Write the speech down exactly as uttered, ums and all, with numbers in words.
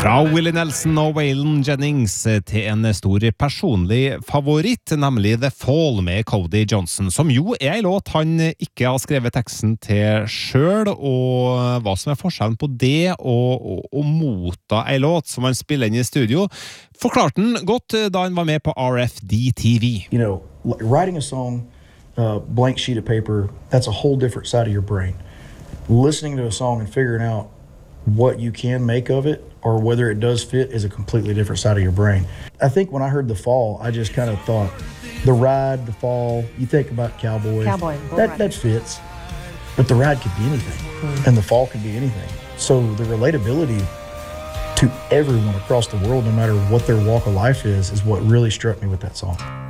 Fra Willie Nelson og Waylon Jennings til en stor personlig favoritt, nemlig The Fall med Cody Johnson, som jo er en låt han ikke har skrevet teksten til selv, og hva som er forskjellen på det og, og, og motta en låt som han spiller inn i studio, forklarte han godt da han var med på R F D T V. You know, writing a song, uh, blank sheet of paper, that's a whole different side of your brain. Listening to a song and figuring out what you can make of it or whether it does fit is a completely different side of your brain. I think when I heard The Fall, I just kind of thought the ride, the fall, you think about Cowboys. Cowboy, that, that fits. But the ride could be anything. Mm. And the fall could be anything. So the relatability to everyone across the world, no matter what their walk of life is, is what really struck me with that song.